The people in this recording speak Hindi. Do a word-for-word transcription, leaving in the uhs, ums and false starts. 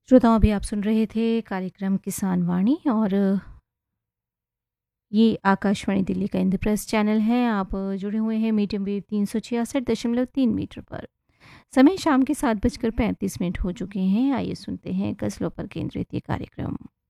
श्रोताओं, अभी आप सुन रहे थे कार्यक्रम किसान वाणी और ये आकाशवाणी दिल्ली का इंद्रप्रस्थ चैनल है। आप जुड़े हुए हैं मीडियम वेव तीन सौ छियासठ दशमलव तीन मीटर पर। समय शाम के सात बजकर पैंतीस मिनट हो चुके हैं। आइए सुनते हैं गज़लों पर केंद्रित ये कार्यक्रम।